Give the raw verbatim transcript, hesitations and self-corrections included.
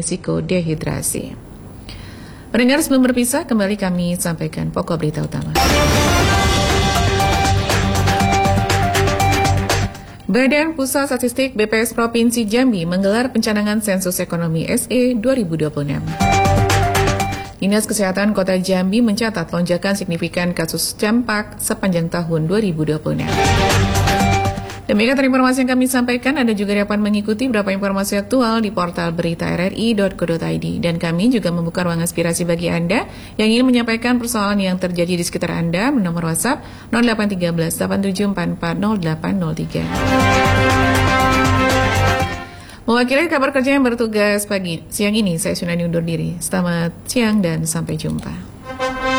risiko dehidrasi. Pendengar, sebelum berpisah, kembali kami sampaikan pokok berita utama. Badan Pusat Statistik B P S Provinsi Jambi menggelar pencanangan sensus ekonomi S E dua ribu dua puluh enam. Dinas Kesehatan Kota Jambi mencatat lonjakan signifikan kasus campak sepanjang tahun dua ribu dua puluh enam. Demikian informasi yang kami sampaikan. Anda juga dapat mengikuti beberapa informasi aktual di portal berita r r i dot co dot i d. Dan kami juga membuka ruang aspirasi bagi Anda yang ingin menyampaikan persoalan yang terjadi di sekitar Anda. Nomor WhatsApp nol delapan tiga belas delapan tujuh empat empat nol delapan nol tiga. Mewakili kabar kerja yang bertugas pagi siang ini, saya Sunani undur diri. Selamat siang dan sampai jumpa.